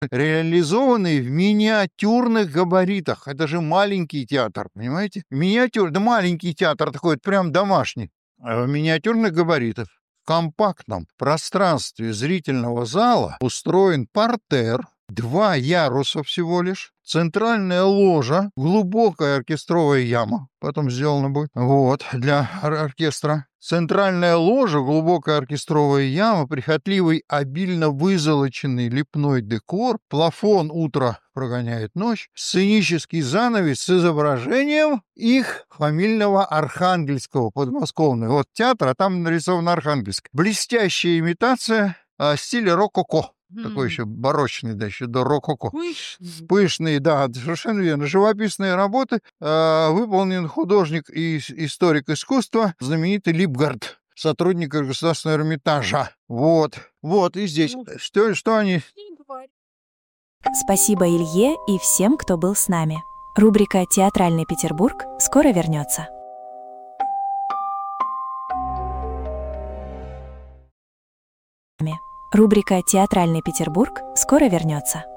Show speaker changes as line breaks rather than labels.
реализованные в миниатюрных габаритах. Это же маленький театр, понимаете? Да маленький театр такой, вот прям домашний. А в миниатюрных габаритах. В компактном пространстве зрительного зала устроен партерр, 2 яруса всего лишь, центральная ложа, глубокая оркестровая яма, потом сделана будет, вот, для оркестра. Центральная ложа, глубокая оркестровая яма, прихотливый, обильно вызолоченный лепной декор, плафон «Утро прогоняет ночь», сценический занавес с изображением их фамильного Архангельского, подмосковного. Вот театр, а там нарисован Архангельск. Блестящая имитация стиля рококо. Такой еще барочный, да, еще до рококо. Пышные, да, совершенно верно. Живописные работы выполнен художник и историк искусства, знаменитый Липгард, сотрудник Государственного Эрмитажа. Вот, и здесь. Что они...
Спасибо Илье и всем, кто был с нами. Рубрика «Театральный Петербург» скоро вернется. Рубрика «Театральный Петербург» скоро вернется.